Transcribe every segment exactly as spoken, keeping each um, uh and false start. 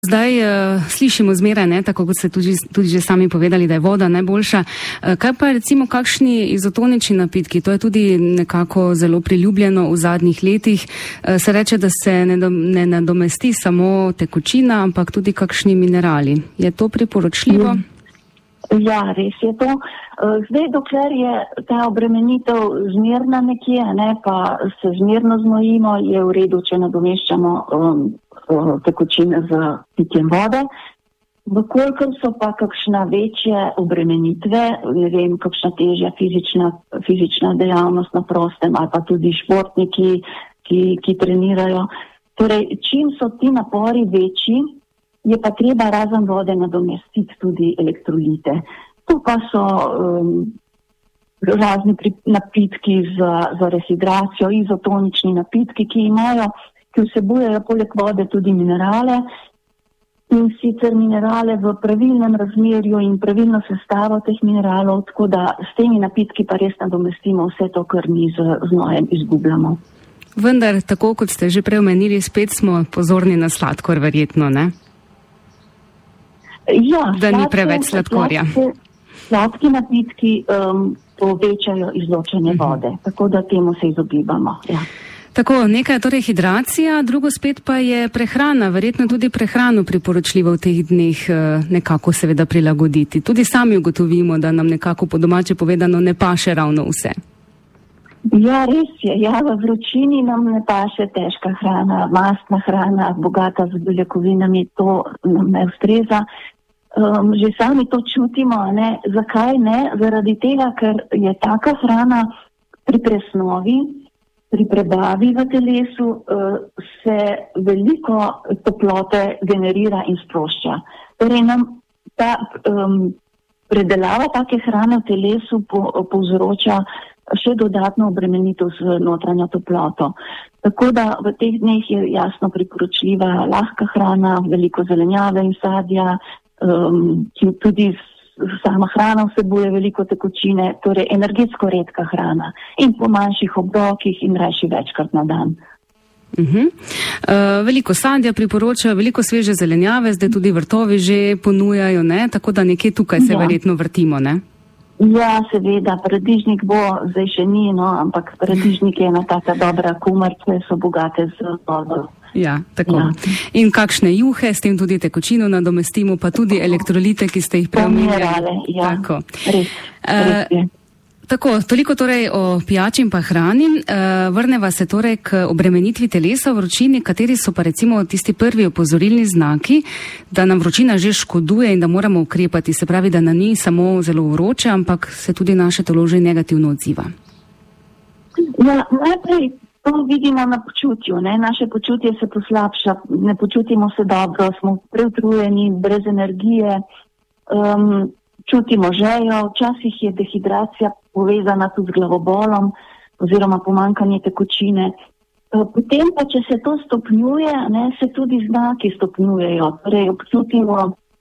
Zdaj uh, slišimo zmeraj, ne, tako kot ste tudi, tudi že sami povedali, da je voda najboljša. Uh, kaj pa recimo kakšni izotonični napitki? To je tudi nekako zelo priljubljeno v zadnjih letih. Uh, se reče, da se ne, do, ne nadomesti samo tekočina, ampak tudi kakšni minerali. Je to priporočljivo? Ja, res je to. Zdaj, dokler je ta obremenitev zmerna nekje, ne, pa se zmerno znojimo, je v redu, če nadomeščamo um, tekočine z pitjem vode. Vkolikor so pa kakšna večje obremenitve, ne vem, kakšna težja fizična, fizična dejavnost na prostem ali pa tudi športniki, ki, ki trenirajo. Torej, čim so ti napori večji, je pa treba razen vode nadomestiti tudi elektrolite. To pa so um, razni pri, napitki za, za rehidracijo, izotonični napitki, ki imajo, ki vsebujejo poleg vode tudi minerale in sicer minerale v pravilnem razmerju in pravilno sestavo teh mineralov, tako da s temi napitki pa res nadomestimo vse to, kar mi z znojem izgubljamo. Vendar, tako kot ste že prej omenili, spet smo pozorni na sladkor, verjetno, ne? Ja, da ni preveč sladkorja. Sladki napitki um, povečajo izločanje uh-huh. vode, tako da temu se izogibamo. Ja. Tako, nekaj je torej hidracija, drugo spet pa je prehrana. Verjetno tudi prehrano priporočljivo v teh dneh nekako seveda prilagoditi. Tudi sami ugotovimo, da nam nekako po domače povedano ne paše ravno vse. Ja, res je. Ja, v vročini nam ne paše težka hrana, mastna hrana, bogata z beljakovinami, to nam ne ustreza. Um, že sami to čutimo, ne? Zakaj ne? Zaradi tega, ker je taka hrana pri presnovi, pri prebavi v telesu, uh, se veliko toplote generira in sprošča. Torej nam ta um, predelava take hrane v telesu po, povzroča še dodatno obremenitev z notranjo toploto. Tako da v teh dneh je jasno priporočljiva lahka hrana, veliko zelenjave in sadja, um, ki tudi sama hrana vsebuje veliko tekočine, torej energetsko redka hrana in po manjših obrokih in rajši večkrat na dan. Uh-huh. Uh, veliko sadja priporočajo, veliko sveže zelenjave, zdaj tudi vrtovi že ponujajo, ne? Tako da nekje tukaj se ja. verjetno vrtimo, ne? Ja, seveda, paradižnik bo, zdaj še ni, no, ampak paradižnik je ena taka dobra kumarce, so bogate z vodo. Ja, tako. Ja. In kakšne juhe, s tem tudi tekočino nadomestimo, pa tudi elektrolite, ki ste jih preomenjali. Ja, tako. Res, res je. Uh, Tako, toliko torej o pijači in pa hrani. E, vrneva se torej k obremenitvi telesa v vročini, kateri so pa recimo tisti prvi opozorilni znaki, da nam vročina že škoduje in da moramo ukrepati. Se pravi, da nam ni samo zelo vroče, ampak se tudi naše telo že negativno odziva. Ja, najprej to vidimo na počutju. Ne? Naše počutje se poslabša, ne počutimo se dobro, smo preutrujeni, brez energije, um, čutimo žejo, včasih je dehidracija povezana tudi z glavobolom oziroma pomanjkanje tekočine. Potem pa, če se to stopnjuje, ne, se tudi znaki stopnjujejo. Torej, občutimo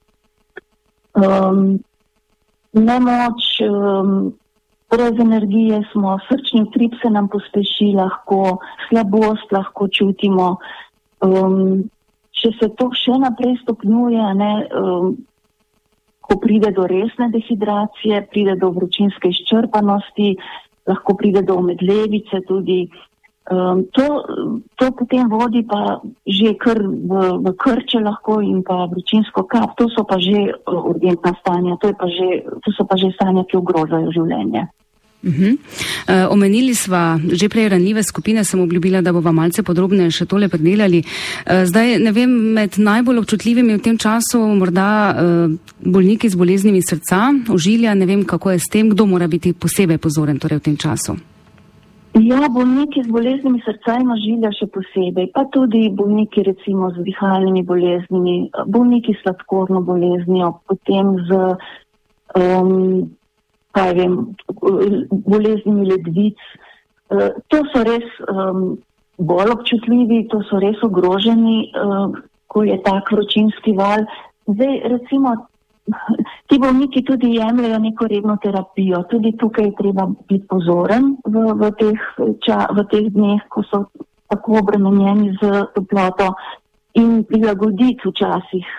um, nemoč, um, brez energije smo, srčni utrip se nam pospeši lahko, slabost lahko čutimo. Um, če se to še naprej stopnjuje, ne, um, ko pride do resne dehidracije, pride do vročinske izčrpanosti, lahko pride do omedlevice tudi. Um, to, to potem vodi pa že kar v, v krče lahko in pa vročinsko kap. To so pa že urgentna stanja, to, je pa že, to so pa že stanja, ki ogrožajo življenje. Uh-huh. Uh, omenili sva že prej ranljive skupine, sem obljubila, da bova malce podrobneje še tole predelali. Uh, zdaj, ne vem, med najbolj občutljivimi v tem času morda uh, bolniki z boleznimi srca, ožilja, ne vem, kako je s tem, kdo mora biti posebej pozoren torej v tem času? Ja, bolniki z boleznimi srca in ožilja še posebej, pa tudi bolniki recimo z dihalnimi boleznimi, bolniki s sladkorno boleznijo, potem z um, kaj vem, boleznimi ledvic. Uh, to so res um, bolj občutljivi, to so res ogroženi, uh, ko je tak vročinski val. Zdaj, recimo, ti bolniki tudi jemljajo neko redno terapijo. Tudi tukaj je treba biti pozoren v, v, teh, ča, v teh dneh, ko so tako obremenjeni z toploto. in prilagoditi včasih